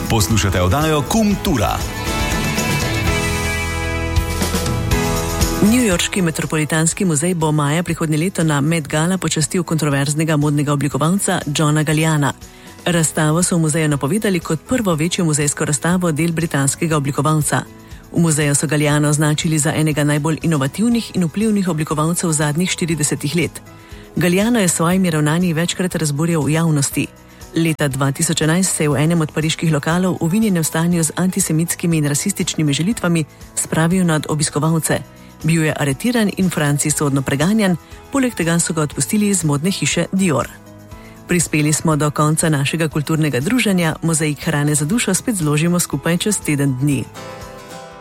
Poslušate oddajo Kultura. Newyorški metropolitanski muzej bo maja prihodnje leto na Met Gala počastil kontroverznega modnega oblikovalca Johna Galliana. Razstavo so v muzeju napovedali kot prvo večjo muzejsko razstavo del britanskega oblikovalca. V muzeju so Galliana označili za enega najbolj inovativnih in vplivnih oblikovalcev zadnjih 40 let. Galliano je s svojimi ravnanji večkrat razburjal v javnosti. Leta 2011 se je v enem od pariških lokalov v vinjenem stanju z antisemitskimi in rasističnimi želitvami spravil nad obiskovalce. Bil je aretiran in v Franciji sodno preganjan, poleg tega so ga odpustili iz modne hiše Dior. Prispeli smo do konca našega kulturnega druženja, mozaik hrane za dušo spet zložimo skupaj čez teden dni.